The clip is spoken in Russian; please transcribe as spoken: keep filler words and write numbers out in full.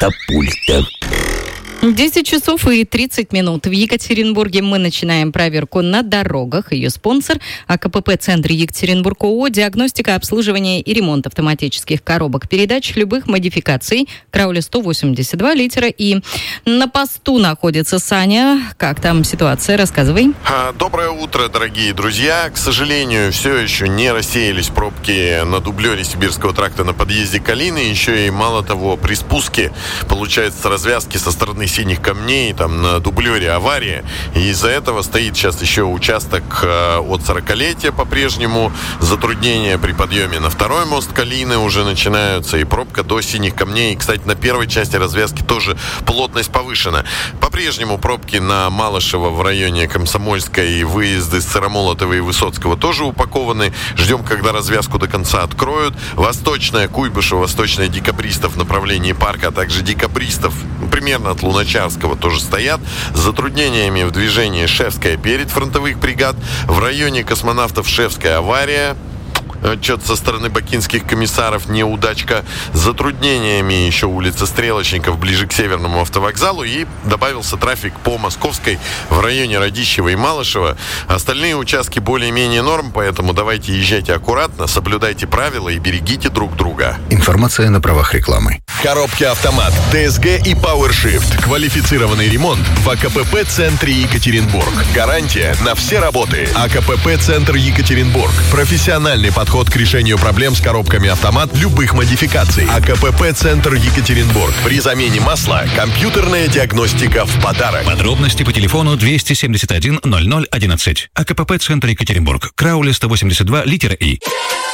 катапульта. десять часов и тридцать минут. В Екатеринбурге мы начинаем проверку на дорогах. Ее спонсор АКПП «Центр Екатеринбург» ООО. Диагностика, обслуживание и ремонт автоматических коробок передач любых модификаций. Крауля сто восемьдесят два, литера И. На посту находится Саня. Как там ситуация? Рассказывай. Доброе утро, дорогие друзья. К сожалению, все еще не рассеялись пробки на дублере Сибирского тракта на подъезде к Калины. Еще и, мало того, при спуске, получается, развязки со стороны синих камней, там на дублере авария. И из-за этого стоит сейчас еще участок э, от сорокалетия по-прежнему. Затруднения при подъеме на второй мост Калины уже начинаются. И пробка до синих камней. И, кстати, на первой части развязки тоже плотность повышена. По-прежнему пробки на Малышево в районе Комсомольской, выезды с Сыромолотова и Высоцкого тоже упакованы. Ждем, когда развязку до конца откроют. Восточная Куйбышева, Восточная Декабристов в направлении парка, а также Декабристов примерно от Луначарского тоже стоят. С затруднениями в движении Шефская перед фронтовых бригад. В районе Космонавтов Шефская авария. Что-то со стороны бакинских комиссаров неудачка. С затруднениями еще улица Стрелочников ближе к Северному автовокзалу. И добавился трафик по Московской в районе Радищева и Малышева. Остальные участки более-менее норм, поэтому давайте езжайте аккуратно, соблюдайте правила и берегите друг друга. Информация на правах рекламы. Коробки «Автомат», ДСГ и PowerShift. Квалифицированный ремонт в АКПП «Центре Екатеринбург». Гарантия на все работы. АКПП «Центр Екатеринбург». Профессиональный подход к решению проблем с коробками «Автомат» любых модификаций. АКПП «Центр Екатеринбург». При замене масла компьютерная диагностика в подарок. Подробности по телефону двести семьдесят один ноль ноль одиннадцать. АКПП «Центр Екатеринбург». Крауля сто восемьдесят два, литера И.